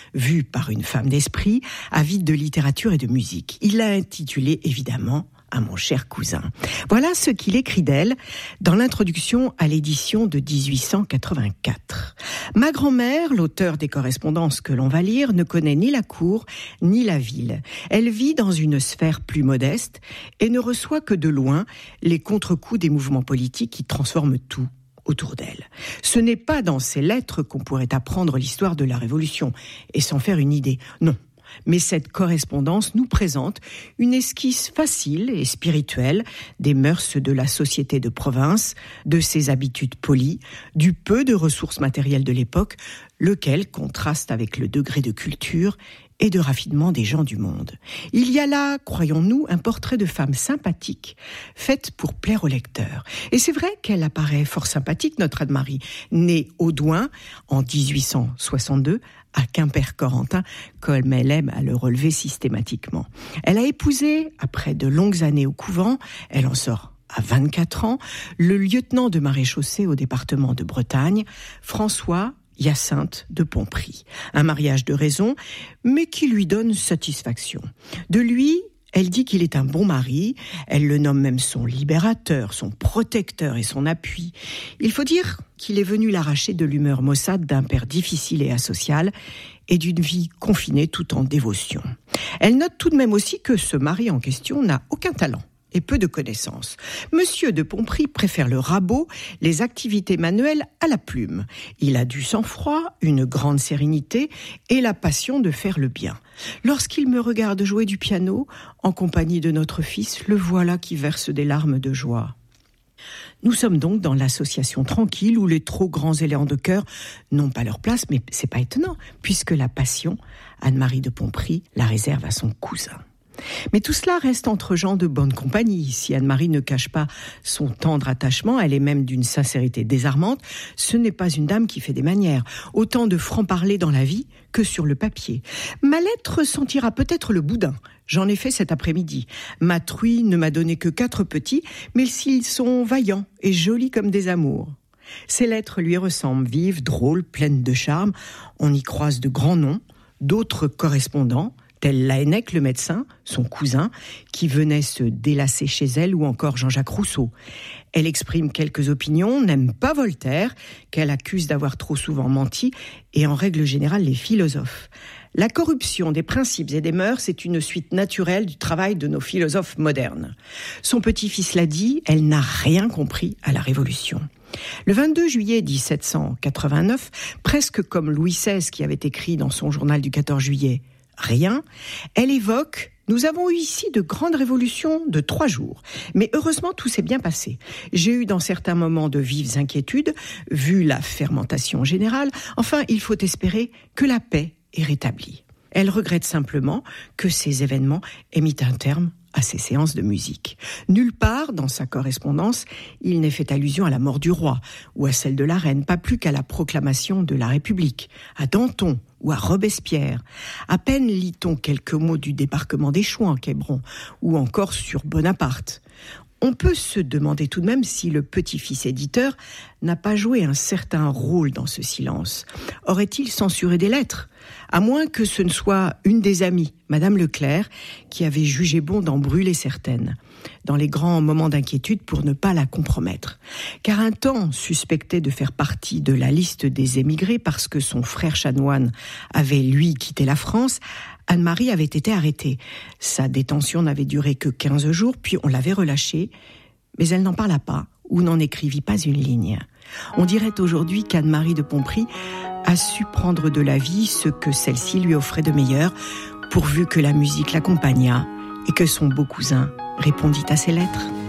vu par une femme d'esprit, avide de littérature et de musique. Il l'a intitulé évidemment « À mon cher cousin ». Voilà ce qu'il écrit d'elle dans l'introduction à l'édition de 1884. Ma grand-mère, l'auteur des correspondances que l'on va lire, ne connaît ni la cour ni la ville. Elle vit dans une sphère plus modeste et ne reçoit que de loin les contre-coups des mouvements politiques qui transforment tout autour d'elle. Ce n'est pas dans ses lettres qu'on pourrait apprendre l'histoire de la Révolution et s'en faire une idée. Non. Mais cette correspondance nous présente une esquisse facile et spirituelle des mœurs de la société de province, de ses habitudes polies, du peu de ressources matérielles de l'époque, lequel contraste avec le degré de culture et de raffinement des gens du monde. Il y a là, croyons-nous, un portrait de femme sympathique, faite pour plaire au lecteur. Et c'est vrai qu'elle apparaît fort sympathique, notre Anne-Marie, née Audouin en 1862, à Quimper-Corentin, comme elle aime à le relever systématiquement. Elle a épousé, après de longues années au couvent, elle en sort à 24 ans, le lieutenant de maréchaussée au département de Bretagne, François Hyacinthe de Pontpry. Un mariage de raison, mais qui lui donne satisfaction. De lui, elle dit qu'il est un bon mari, elle le nomme même son libérateur, son protecteur et son appui. Il faut dire qu'il est venu l'arracher de l'humeur maussade d'un père difficile et asocial et d'une vie confinée tout en dévotion. Elle note tout de même aussi que ce mari en question n'a aucun talent et peu de connaissances. Monsieur de Pontpry préfère le rabot, les activités manuelles à la plume. Il a du sang-froid, une grande sérénité et la passion de faire le bien. Lorsqu'il me regarde jouer du piano, en compagnie de notre fils, le voilà qui verse des larmes de joie. Nous sommes donc dans l'association tranquille où les trop grands élans de cœur n'ont pas leur place, mais c'est pas étonnant, puisque la passion, Anne-Marie de Pontpry la réserve à son cousin. Mais tout cela reste entre gens de bonne compagnie. Si Anne-Marie ne cache pas son tendre attachement, elle est même d'une sincérité désarmante, ce n'est pas une dame qui fait des manières. Autant de franc-parler dans la vie que sur le papier. Ma lettre sentira peut-être le boudin. J'en ai fait cet après-midi. Ma truie ne m'a donné que 4 petits, mais s'ils sont vaillants et jolis comme des amours. Ces lettres lui ressemblent, vives, drôles, pleines de charme. On y croise de grands noms, d'autres correspondants, tel Laennec, le médecin, son cousin, qui venait se délasser chez elle, ou encore Jean-Jacques Rousseau. Elle exprime quelques opinions, n'aime pas Voltaire, qu'elle accuse d'avoir trop souvent menti, et en règle générale les philosophes. La corruption des principes et des mœurs est une suite naturelle du travail de nos philosophes modernes. Son petit-fils l'a dit, elle n'a rien compris à la Révolution. Le 22 juillet 1789, presque comme Louis XVI qui avait écrit dans son journal du 14 juillet, rien, elle évoque « Nous avons eu ici de grandes révolutions de 3 jours, mais heureusement tout s'est bien passé. J'ai eu dans certains moments de vives inquiétudes, vu la fermentation générale. Enfin, il faut espérer que la paix est rétablie. » Elle regrette simplement que ces événements aient mis un terme à ses séances de musique. Nulle part, dans sa correspondance, il n'est fait allusion à la mort du roi ou à celle de la reine, pas plus qu'à la proclamation de la République, à Danton ou à Robespierre. À peine lit-on quelques mots du débarquement des Chouans, Quiberon, ou encore sur Bonaparte. On peut se demander tout de même si le petit-fils éditeur n'a pas joué un certain rôle dans ce silence. Aurait-il censuré des lettres ? À moins que ce ne soit une des amies, Madame Leclerc, qui avait jugé bon d'en brûler certaines, dans les grands moments d'inquiétude pour ne pas la compromettre. Car un temps suspectait de faire partie de la liste des émigrés parce que son frère chanoine avait, lui, quitté la France. Anne-Marie avait été arrêtée. Sa détention n'avait duré que 15 jours, puis on l'avait relâchée. Mais elle n'en parla pas, ou n'en écrivit pas une ligne. On dirait aujourd'hui qu'Anne-Marie de Pontpry a su prendre de la vie ce que celle-ci lui offrait de meilleur, pourvu que la musique l'accompagnât et que son beau cousin répondit à ses lettres.